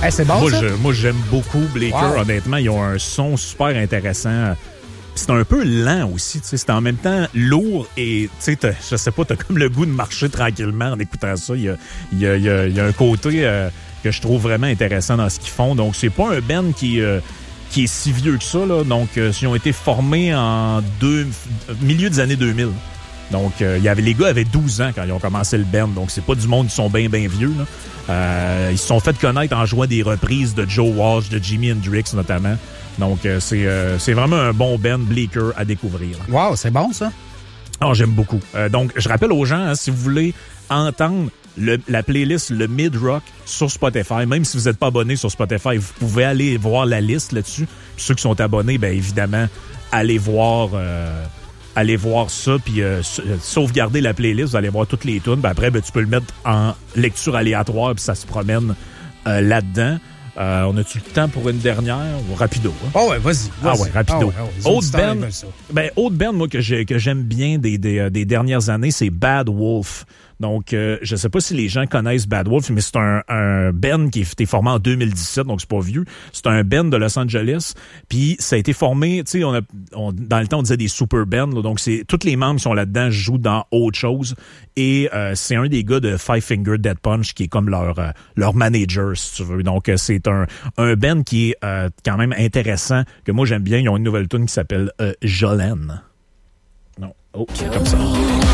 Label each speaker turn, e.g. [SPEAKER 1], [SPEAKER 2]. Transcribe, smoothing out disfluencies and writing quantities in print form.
[SPEAKER 1] Hey, c'est bon,
[SPEAKER 2] Moi, j'aime beaucoup Bleecker.
[SPEAKER 1] Wow.
[SPEAKER 2] Honnêtement, ils ont un son super intéressant. C'est un peu lent aussi, tu sais. C'est en même temps lourd et, tu sais, je sais pas, t'as comme le goût de marcher tranquillement en écoutant ça. Il y a un côté que je trouve vraiment intéressant dans ce qu'ils font. Donc, c'est pas un band qui est si vieux que ça, là. Donc, ils ont été formés en milieu des années 2000. Donc, les gars avaient 12 ans quand ils ont commencé le band. Donc, c'est pas du monde qui sont bien vieux, là. Ils se sont fait connaître en jouant des reprises de Joe Walsh, de Jimi Hendrix notamment. Donc, c'est vraiment un bon band Bleecker à découvrir.
[SPEAKER 1] Wow, c'est bon, ça.
[SPEAKER 2] Oh, j'aime beaucoup. Donc, je rappelle aux gens, si vous voulez entendre la playlist, le mid-rock sur Spotify, même si vous n'êtes pas abonné sur Spotify, vous pouvez aller voir la liste là-dessus. Puis ceux qui sont abonnés, bien évidemment, allez voir ça, puis sauvegarder la playlist, vous allez voir toutes les tunes. Puis après, tu peux le mettre en lecture aléatoire, puis ça se promène là-dedans. On a-tu le temps pour une dernière ou rapido? Hein?
[SPEAKER 1] Oh ouais, vas-y.
[SPEAKER 2] Ah ouais, rapido. Autre band, moi, que j'aime bien des dernières années, c'est Bad Wolf. Donc, je sais pas si les gens connaissent Bad Wolf, mais c'est un band qui a été formé en 2017, donc c'est pas vieux. C'est un band de Los Angeles, puis ça a été formé, tu sais, dans le temps, on disait des super bands, là, donc c'est tous les membres qui sont là-dedans jouent dans autre chose, et c'est un des gars de Five Finger Death Punch qui est comme leur manager, si tu veux. Donc, c'est un band qui est quand même intéressant, que moi j'aime bien. Ils ont une nouvelle tune qui s'appelle Jolene. Non, c'est comme ça.